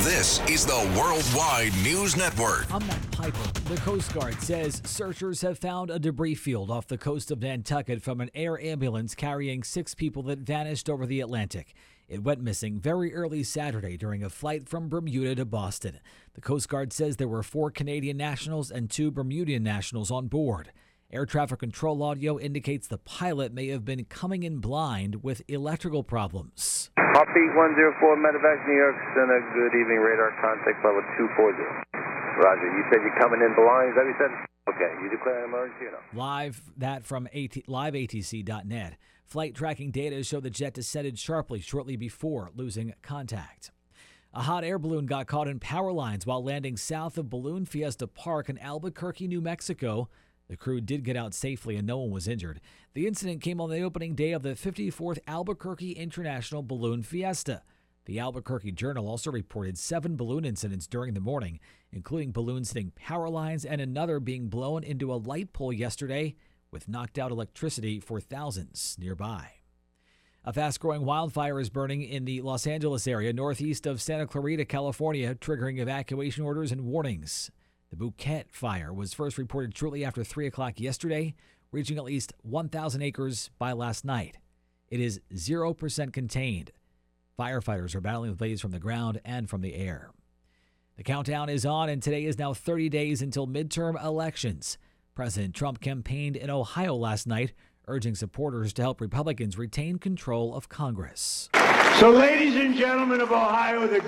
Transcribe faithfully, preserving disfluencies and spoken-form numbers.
This is the Worldwide News Network. I'm Matt Piper. The Coast Guard says searchers have found a debris field off the coast of Nantucket from an air ambulance carrying six people that vanished over the Atlantic. It went missing very early Saturday during a flight from Bermuda to Boston. The Coast Guard says there were four Canadian nationals and two Bermudian nationals on board. Air traffic control audio indicates the pilot may have been coming in blind with electrical problems. Heartbeat one zero four, Medevac, New York Center. Good evening, radar contact level two four zero. Roger, you said you're coming in blind, is that what you said? Okay, you declare an emergency or no? Live, that from AT, live A T C dot net. Flight tracking data show the jet descended sharply shortly before losing contact. A hot air balloon got caught in power lines while landing south of Balloon Fiesta Park in Albuquerque, New Mexico. The crew did get out safely and no one was injured. The incident came on the opening day of the fifty-fourth Albuquerque International Balloon Fiesta. The Albuquerque Journal also reported seven balloon incidents during the morning, including balloons hitting power lines and another being blown into a light pole yesterday, with knocked out electricity for thousands nearby. A fast-growing wildfire is burning in the Los Angeles area northeast of Santa Clarita, California, triggering evacuation orders and warnings. The Bouquet fire was first reported shortly after three o'clock yesterday, reaching at least one thousand acres by last night. It is zero percent contained. Firefighters are battling the blaze from the ground and from the air. The countdown is on, and today is now thirty days until midterm elections. President Trump campaigned in Ohio last night, urging supporters to help Republicans retain control of Congress. So, ladies and gentlemen of Ohio, the